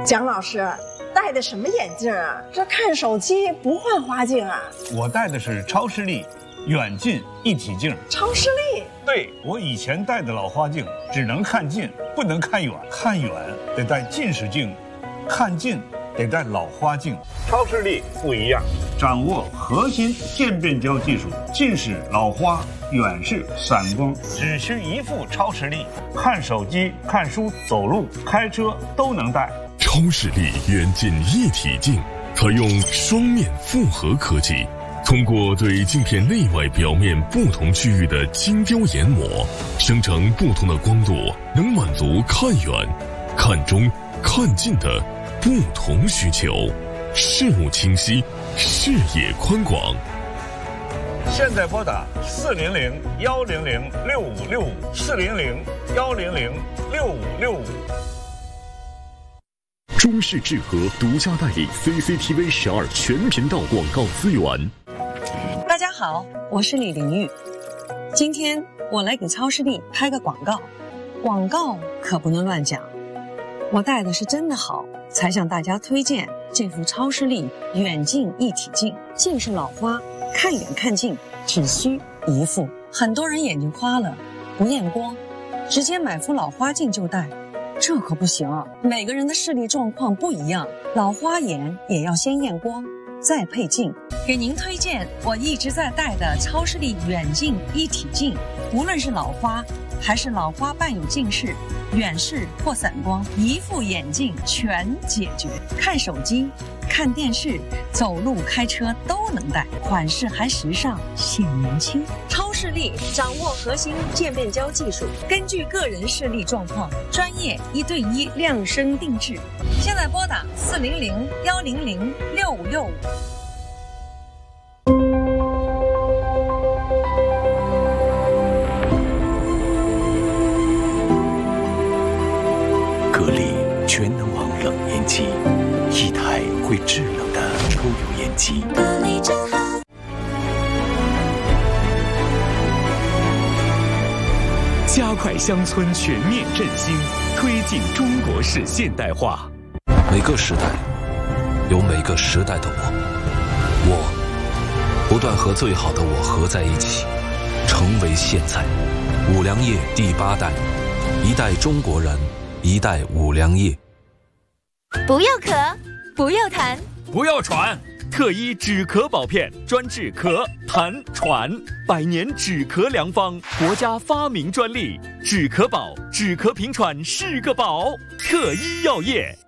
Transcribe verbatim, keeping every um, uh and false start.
蒋老师戴的什么眼镜啊？这看手机不换花镜啊？ 我戴的是超视力远近一体镜。 超视力？ 对，我以前戴的老花镜只能看近，不能看远，看远得戴近视镜，看近得戴老花镜。超视力不一样，掌握核心渐变焦技术，近视、老花、远视、散光，只需一副超视力，看手机、看书、走路、开车都能戴。 超视力远近一体镜采用双面复合科技，通过对镜片内外表面不同区域的精雕研磨，生成不同的光度，能满足看远、看中、看近的不同需求，视物清晰，视野宽广。 现在拨打四零零幺零零六五六五四零零幺零零六五六五。 中视智和独家代理 C C T V 十二全频道广告资源。 大家好，我是李玲玉。今天我来给超视力拍个广告，广告可不能乱讲。我戴的是真的好，才向大家推荐这副超视力远近一体镜。近视老花，看远看近只需一副。很多人眼睛花了，不验光，直接买副老花镜就戴。这可不行，每个人的视力状况不一样，老花眼也要先验光，再配镜。给您推荐我一直在戴的超视力远近一体镜，无论是老花还是老花伴有近视、远视或散光，一副眼镜全解决。看手机、看电视、走路、开车都能戴，款式还时尚，显年轻。超视力掌握核心渐变焦技术，根据个人视力状况，专业一对一量身定制。现在拨打四零零幺零零六五六五。 格力全能王冷烟机，一台会制冷的抽油烟机。格力真好。加快乡村全面振兴，推进中国式现代化。 每个时代有每个时代的我，我不断和最好的我合在一起，成为现在。五粮液第八代，一代中国人，一代五粮液。 不要咳，不要痰， 不要喘。特一止咳宝片，专治咳、痰、喘，百年止咳良方，国家发明专利。止咳宝，止咳平喘是个宝。特一药业。